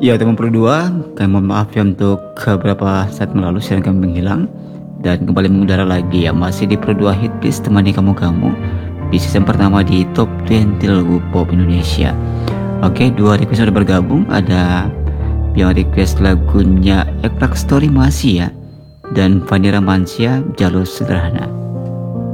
Ya teman berdua, kami mohon maaf ya untuk beberapa saat melalui siaran kami menghilang dan kembali mengudara lagi ya, masih di Pro 2 Hit Please temani kamu di season pertama di Top 20 Lagu Pop Indonesia. Oke, dua request sudah bergabung, ada yang request lagunya Ekrak Story masih ya, dan Fani Ramansyah Jalur Sederhana.